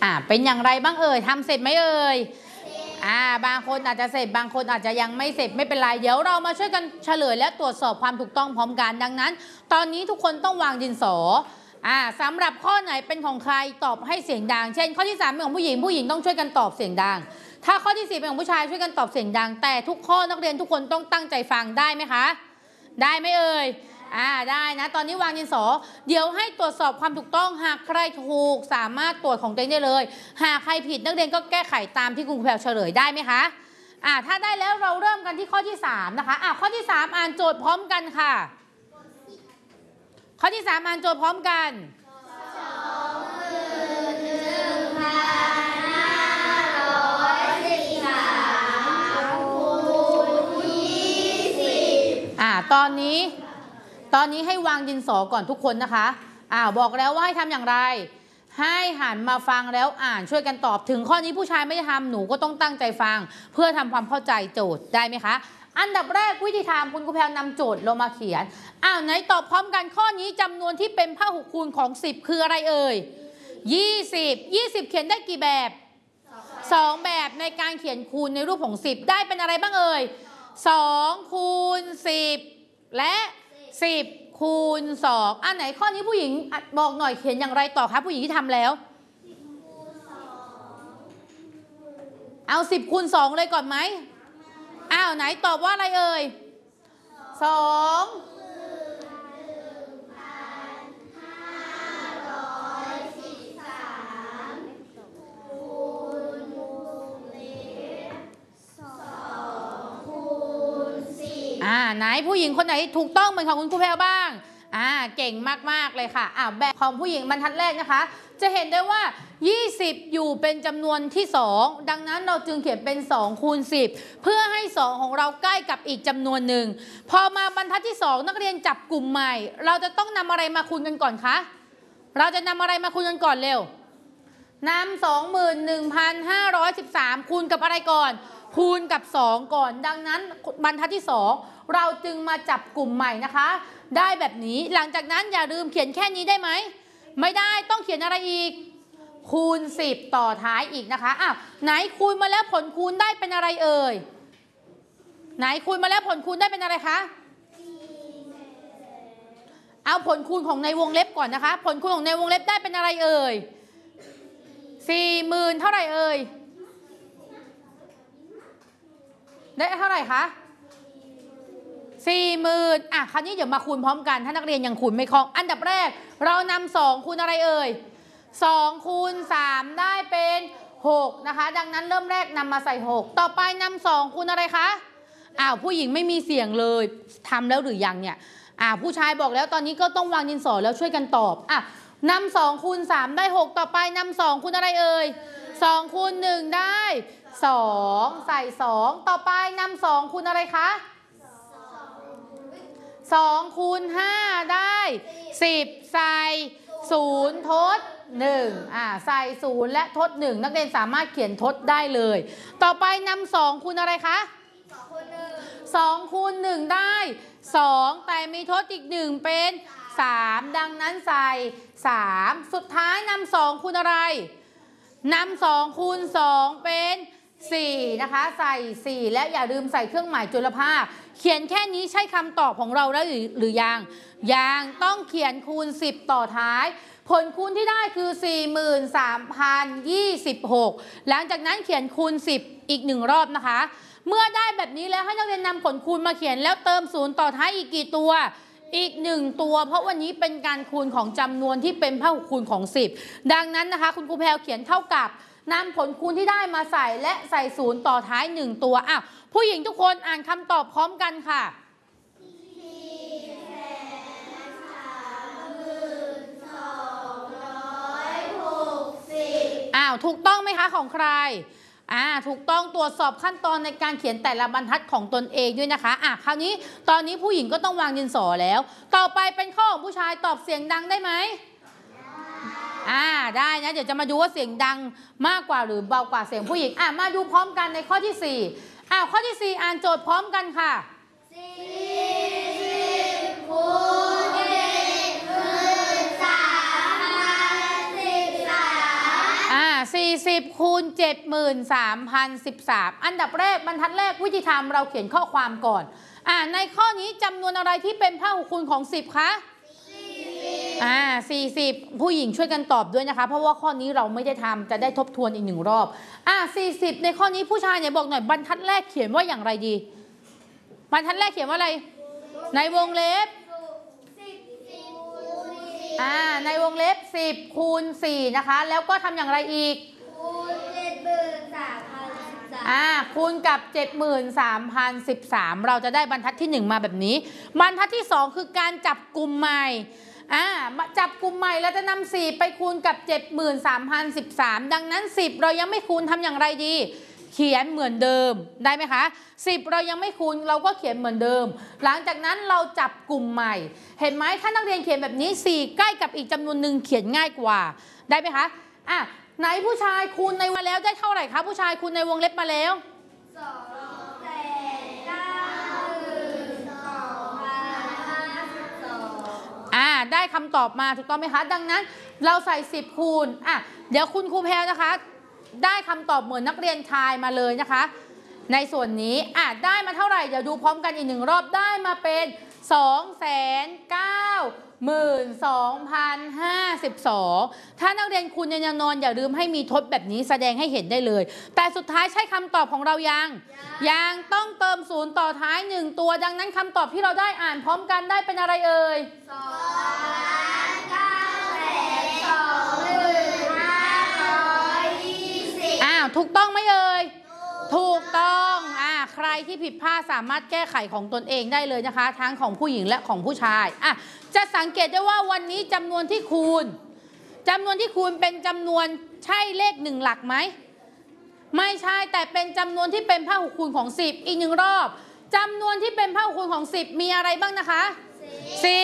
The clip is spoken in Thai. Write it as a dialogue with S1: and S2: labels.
S1: เป็นอย่างไรบ้างเอ่ยทำเสร็จไหมเอ่ยบางคนอาจจะเสร็จบางคนอาจจะยังไม่เสร็จไม่เป็นไรเดี๋ยวเรามาช่วยกันเฉลยและตรวจสอบความถูกต้องพร้อมกันดังนั้นตอนนี้ทุกคนต้องวางดินสอสำหรับข้อไหนเป็นของใครตอบให้เสียงดังเช่นข้อที่3เป็นของผู้หญิงผู้หญิงต้องช่วยกันตอบเสียงดังถ้าข้อที่4เป็นของผู้ชายช่วยกันตอบเสียงดังแต่ทุกข้อนักเรียนทุกคนต้องตั้งใจฟังได้ไหมคะได้ไหมเอ่ยได้นะตอนนี้วางดินสอเดี๋ยวให้ตรวจสอบความถูกต้องหากใครถูกสามารถตรวจของตัวเองได้เลยหากใครผิดนักเรียนก็แก้ไขตามที่คุณครูแพรวเฉลยได้ไหมคะถ้าได้แล้วเราเริ่มกันที่ข้อที่3นะคะข้อที่3อ่านโจทย์พร้อมกันค่ะข้อที่3อ่านโจทย์พร้อมกันตอนนี้ให้วางดินสอก่อนทุกคนนะคะบอกแล้วว่าให้ทำอย่างไรให้หันมาฟังแล้วอ่านช่วยกันตอบถึงข้อนี้ผู้ชายไม่ได้ทำหนูก็ต้องตั้งใจฟังเพื่อทำความเข้าใจโจทย์ได้ไหมคะอันดับแรกวิธีทำคุณครูแพรวนำโจทย์ลงมาเขียนไหนตอบพร้อมกันข้อนี้จำนวนที่เป็นพหุคูณของ10คืออะไรเอ่ย20เขียนได้กี่แบบ2แบบในการเขียนคูณในรูปของ10ได้เป็นอะไรบ้างเอ่ย2คูณ10และ10คูณ2ไหนข้อนี้ผู้หญิงบอกหน่อยเขียนอย่างไรต่อคะผู้หญิงที่ทำแล้วเอา10คูณ2เลยก่อนไหมไหนตอบว่าอะไรเอ่ย2ไหนผู้หญิงคนไหนถูกต้องเหมือนของคุณครูแพรวบ้างเก่งมากๆเลยค่ะแบบของผู้หญิงบรรทัดแรกนะคะจะเห็นได้ว่า20อยู่เป็นจำนวนที่2ดังนั้นเราจึงเขียนเป็น2คูณ10เพื่อให้2ของเราใกล้กับอีกจำนวนหนึ่งพอมาบรรทัดที่2นักเรียนจับกลุ่มใหม่เราจะต้องนำอะไรมาคูณกันก่อนคะเราจะนำอะไรมาคูณกันก่อนเร็วนำ 21,513 คูณกับอะไรก่อนคูณกับ2ก่อนดังนั้นบรรทัดที่2เราจึงมาจับกลุ่มใหม่นะคะได้แบบนี้หลังจากนั้นอย่าลืมเขียนแค่นี้ได้ไหมไม่ได้ต้องเขียนอะไรอีกคูณ10ต่อท้ายอีกนะคะไหนคูณมาแล้วผลคูณได้เป็นอะไรเอ่ยไหนคูณมาแล้วผลคูณได้เป็นอะไรคะเอาผลคูณของในวงเล็บก่อนนะคะผลคูณของในวงเล็บได้เป็นอะไรเอ่ย40,000เท่าไหร่เอ่ยได้เท่าไหร่คะ40,000คราวนี้เดี๋ยวมาคูณพร้อมกันถ้านักเรียนยังคูณไม่คล่องอันดับแรกเรานำ2คูณอะไรเอ่ย2คูณ3ได้เป็น6นะคะดังนั้นเริ่มแรกนำมาใส่6ต่อไปนำ2คูณอะไรคะผู้หญิงไม่มีเสียงเลยทำแล้วหรือยังเนี่ยผู้ชายบอกแล้วตอนนี้ก็ต้องวางดินสอแล้วช่วยกันตอบนำ2คูณ3ได้6ต่อไปนำ2คูณอะไรเอ่ย2คูณ1ได้2ใส่2ต่อไปนำ2คูณอะไรคะ2คูณ5ได้10ใส่0ทด1ใส่0และทด1นักเรียนสามารถเขียนทดได้เลยต่อไปนำ2คูณอะไรคะ2คูณ1ได้2แต่มีทดอีก1เป็น3ดังนั้นใส่3สุดท้ายนำ2คูณอะไรนำ2คูณ2เป็น4นะคะใส่4และอย่าลืมใส่เครื่องหมายจุลภาคเขียนแค่นี้ใช่คำตอบของเราแล้วหรือยังต้องเขียนคูณ10ต่อท้ายผลคูณที่ได้คือ 43,026 หลังจากนั้นเขียนคูณ10อีก1รอบนะคะเมื่อได้แบบนี้แล้วให้นักเรียนนำผลคูณมาเขียนแล้วเติม0ต่อท้ายอีกกี่ตัวอีก1ตัวเพราะวันนี้เป็นการคูณของจำนวนที่เป็นพหุคูณของ10ดังนั้นนะคะคุณครูแพรวเขียนเท่ากับนำผลคูณที่ได้มาใส่และใส่0ต่อท้าย1ตัวผู้หญิงทุกคนอ่านคำตอบพร้อมกันค่ะถูกต้องไหมคะของใครถูกต้องตรวจสอบขั้นตอนในการเขียนแต่ละบรรทัดของตนเองด้วยนะคะคราวนี้ตอนนี้ผู้หญิงก็ต้องวางดินสอแล้วต่อไปเป็นข้อของผู้ชายตอบเสียงดังได้ไหมได้นะเดี๋ยวจะมาดูว่าเสียงดังมากกว่าหรือเบากว่าเสียงผู้หญิงมาดูพร้อมกันในข้อที่4ข้อที่4อ่านโจทย์พร้อมกันค่ะ40คูณ1คือ3,013 40 คูณ 73,013 อันดับแรกบรรทัดแรกวิธีทำเราเขียนข้อความก่อนในข้อนี้จำนวนอะไรที่เป็นพหุคูณของ10คะ40ผู้หญิงช่วยกันตอบด้วยนะคะเพราะว่าข้อนี้เราไม่ได้ทำจะได้ทบทวนอีก1 รอบ40ในข้อนี้ผู้ชายเนี่ยบอกหน่อยบรรทัดแรกเขียนว่าอย่างไรดีบรรทัดแรกเขียนว่าอะไรในวงเล็บในวงเล็บ10คูณ4นะคะแล้วก็ทำอย่างไรอีกคูณกับ 73,013 เราจะได้บรรทัดที่1มาแบบนี้บรรทัดที่2คือการจับกลุ่มใหม่จับกลุ่มใหม่แล้วจะนำ4ไปคูณกับ 73,013 ดังนั้น10เรายังไม่คูณทำอย่างไรดีเขียนเหมือนเดิมได้ไหมคะ10เรายังไม่คูณเราก็เขียนเหมือนเดิมหลังจากนั้นเราจับกลุ่มใหม่เห็นไหมถ้านักเรียนเขียนแบบนี้4ใกล้กับอีกจำนวนหนึ่งเขียนง่ายกว่าได้ไหมคะไหนผู้ชายคูณในมาแล้วได้เท่าไหร่คะผู้ชายคูณในวงเล็บมาแล้วได้คำตอบมาถูกต้องไหมคะดังนั้นเราใส่10คูณเดี๋ยวคุณครูแพรวนะคะได้คำตอบเหมือนนักเรียนชายมาเลยนะคะในส่วนนี้ได้มาเท่าไหร่เดี๋ยวดูพร้อมกันอีก1 รอบได้มาเป็น292,052ถ้านักเรียนคูณยังนอนอย่าลืมให้มีทดแบบนี้แสดงให้เห็นได้เลยแต่สุดท้ายใช่คำตอบของเรายังต้องเติม0ต่อท้าย1ตัวดังนั้นคำตอบที่เราได้อ่านพร้อมกันได้เป็นอะไรเอ่ยถูกต้องไหมเอ่ยถูกต้องใครที่ผิดพลาดสามารถแก้ไขของตนเองได้เลยนะคะทั้งของผู้หญิงและของผู้ชายจะสังเกตได้ว่าวันนี้จำนวนที่คูณเป็นจำนวนใช่เลข1 หลักไหมไม่ใช่แต่เป็นจำนวนที่เป็นพหุคูณของ10อีก1 รอบจำนวนที่เป็นพหุคูณของ10มีอะไรบ้างนะคะ10